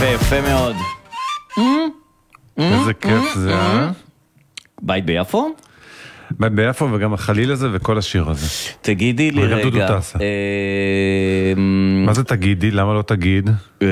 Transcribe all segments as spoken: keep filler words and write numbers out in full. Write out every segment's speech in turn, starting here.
יפה, יפה מאוד. איזה כיף זה, אה? בית ביפו? בית ביפו וגם החליל הזה וכל השיר הזה. תגידי לי וגם דודו רגע. טסה. אה, מה זה תגידי? למה לא תגיד? אה,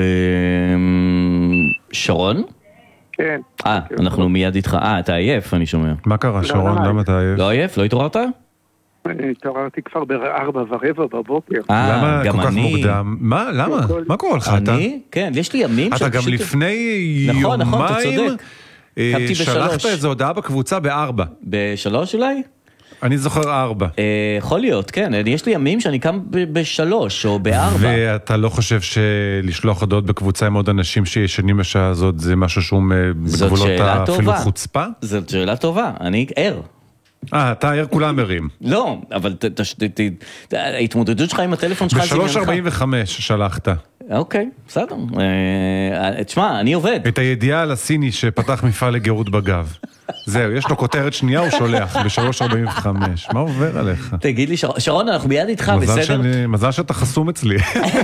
שרון? כן. אה, אנחנו מיד איתך. אה, אתה עייף, אני שומע. מה קרה, שרון? לא. למה אתה עייף? לא עייף? לא התעוררת? אני התעוררתי כבר בארבע ורבע בבוקר. אה, למה גם כל כך אני. מוקדם? מה? למה? מה קורה לך? אתה- אני? כן, יש לי ימים אתה גם שפשוט- לפני נכון, נכון, אתה יומיים צודק. אה, קמתי שלחת בשלוש. איזו הודעה בקבוצה בארבע. בשלוש אולי? אני זוכר ארבע. אה, יכול להיות, כן. יש לי ימים שאני קם ב- בשלוש או בארבע. ואתה לא חושב שלשלוח הודעות בקבוצה עם עוד אנשים שישנים בשעה הזאת זה משהו שהוא זאת בגבולות שאלה אפילו טובה. חוצפה? זאת שאלה טובה, אני ער. אה, אתה ער כולם ערים. לא, אבל ת- ת- ת- ת- ההתמודדות שלך עם הטלפון שלך זה ב-שלוש עניינך. ארבעים וחמש שלחת. אוקיי, בסדר. אה, תשמע, אני עובד. את הידיעה על הסיני שפתח מפעל לגירות בגב. זהו, יש לו כותרת שנייה, הוא שולח, ב-שלוש ארבעים וחמש. מה עובר עליך? תגיד לי, שר- שרון, אנחנו מיד איתך, מזל בסדר? שאני- מזל שאתה חסום אצלי.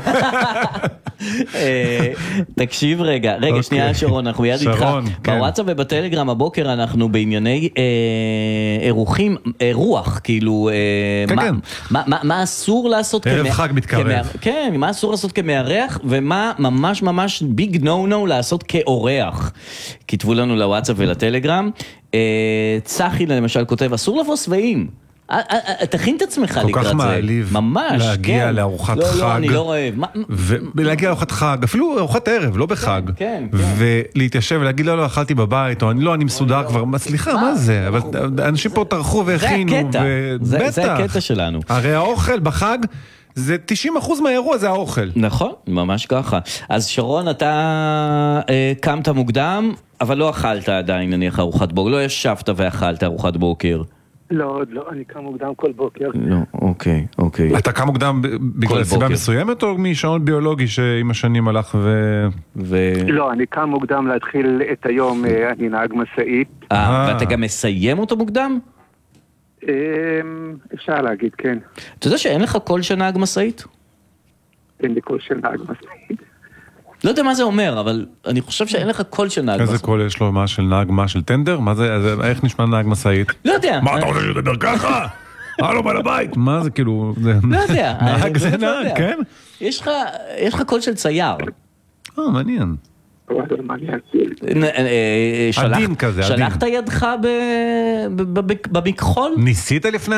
אה, תקשיב רגע, רגע, אוקיי. שנייה שרון, אנחנו מיד איתך. שרון, כן. בוואטסאפ ובטלגרם הבוקר אנחנו בענייני אה, אירוחים, אירוח, כאילו, אה, כן, מה- כן. מה- מה- מה אסור לעשות ערב כמא- חג מתקרב. כמא- כן, מה אסור לעשות כמארח, ומה ממש ממש ביג נו נו לעשות כאורח. כתבו לנו לוואטסאפ ולטלגרם. אה, צחי למשל כותב, אסור לבוא שבעים. אה, אה, אה, תכין את עצמך כל לקראת זה. כך מעליב ממש, להגיע כן. לארוחת לא, חג. לא, אני לא אוהב. מה- ולהגיע לארוחת חג, אפילו ארוחת ערב, לא בחג. כן, כן. ולהתיישב ולהגיד, לא, לא, אכלתי בבית, או אני לא, אני מסודר כבר, מה, סליחה, מה זה? אבל אנשים פה טרחו זה והכינו, הקטע, זה- ובטח. זה הקטע שלנו. הרי האוכל בחג, זה תשעים אחוז מהאירוע זה האוכל. נכון, ממש ככה. אז שרון, אתה אה, קמת מוקדם, אבל לא אכלת עדיין, נניח, ארוחת בוקר, לא ישבת ואכלת ארוחת בוקר. לא, עוד לא, אני קם מוקדם כל בוקר. לא, אוקיי, אוקיי. אתה קם מוקדם ב- בגלל סיבה בוקר. מסוימת, או משעון ביולוגי שעם השנים הלך ו... ו... לא, אני קם מוקדם להתחיל את היום, אה, אני נהג משאית. אה, אה. ואתה גם מסיים אותו מוקדם? אה, אפשר להגיד, כן. אתה יודע שאין לך קול של נהג משאית? אין לי קול של נהג משאית. לא יודע מה זה אומר, אבל אני חושב שאין לך קול של נהג איזה משאית. קול יש לו, מה של נהג, מה של טנדר? מה זה, אז איך נשמע נהג משאית? לא יודע. מה אתה רוצה שתדבר ככה? הלו בעל הבית. מה זה כאילו, זה... לא יודע. נהג אני זה באמת לא נהג, יודע. כן? יש לך- יש לך קול של צייר. אה, מעניין. אבל זה מעניין. נ- אה, שלח- עדין כזה, עדין. שלחת ידך ב- ב- ב- במכחול? ניסית לפני